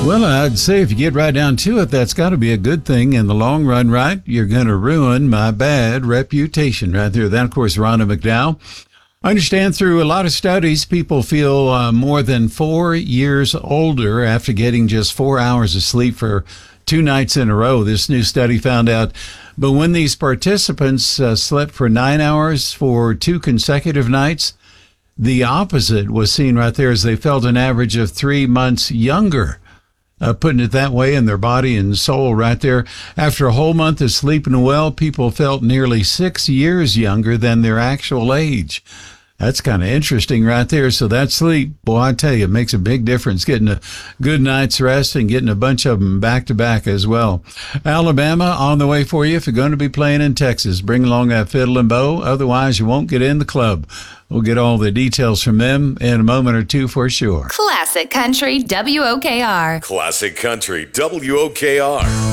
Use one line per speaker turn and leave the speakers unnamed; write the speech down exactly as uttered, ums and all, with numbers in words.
Well, I'd say if you get right down to it, that's got to be a good thing in the long run, right? You're going to ruin my bad reputation right there. That, of course, Rhonda McDowell. I understand through a lot of studies, people feel uh, more than four years older after getting just four hours of sleep for two nights in a row. This new study found out. But when these participants uh, slept for nine hours for two consecutive nights, the opposite was seen right there as they felt an average of three months younger. Uh, putting it that way in their body and soul right there. After a whole month of sleeping well, people felt nearly six years younger than their actual age. That's kind of interesting right there. So that sleep, boy, I tell you, it makes a big difference getting a good night's rest and getting a bunch of them back to back as well. Alabama on the way for you if you're going to be playing in Texas. Bring along that fiddle and bow. Otherwise, you won't get in the club. We'll get all the details from them in a moment or two for sure.
Classic Country W O K R.
Classic Country W O K R.